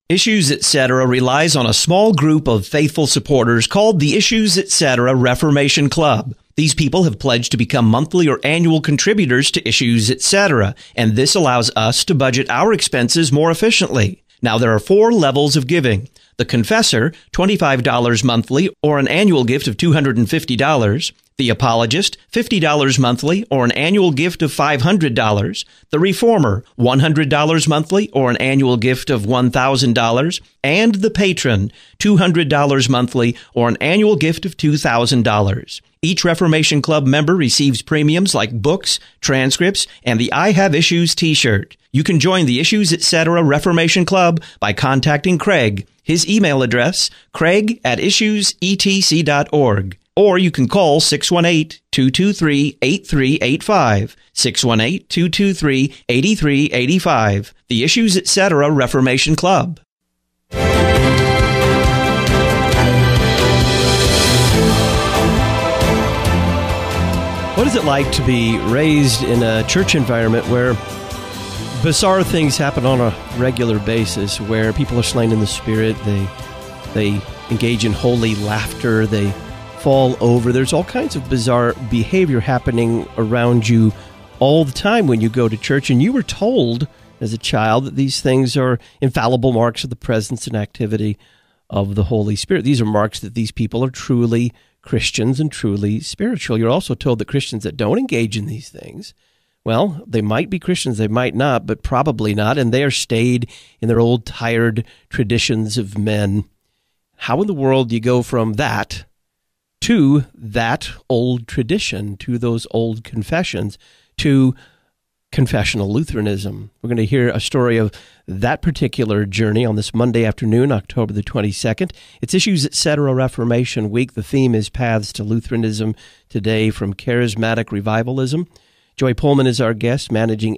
Issues Etc. relies on a small group of faithful supporters called the Issues Etc. Reformation Club. These people have pledged to become monthly or annual contributors to Issues Etc., and this allows us to budget our expenses more efficiently. Now, there are 4 levels of giving. The Confessor, $25 monthly or an annual gift of $250. The Apologist, $50 monthly or an annual gift of $500. The Reformer, $100 monthly or an annual gift of $1,000. And the Patron, $200 monthly or an annual gift of $2,000. Each Reformation Club member receives premiums like books, transcripts, and the I Have Issues t-shirt. You can join the Issues Etc. Reformation Club by contacting Craig. His email address, craig@issuesetc.org. Or you can call 618-223-8385, 618-223-8385, the Issues Etc. Reformation Club. What is it like to be raised in a church environment where bizarre things happen on a regular basis, where people are slain in the Spirit, they engage in holy laughter, they fall over. There's all kinds of bizarre behavior happening around you all the time when you go to church, and you were told as a child that these things are infallible marks of the presence and activity of the Holy Spirit. These are marks that these people are truly Christians and truly spiritual. You're also told that Christians that don't engage in these things, well, they might be Christians, they might not, but probably not, and they are stayed in their old tired traditions of men. How in the world do you go from that to that old tradition, to those old confessions, to confessional Lutheranism? We're going to hear a story of that particular journey on this Monday afternoon, October the 22nd. It's Issues Etc. Reformation Week. The theme is Paths to Lutheranism today, from Charismatic Revivalism. Joy Pullman is our guest, managing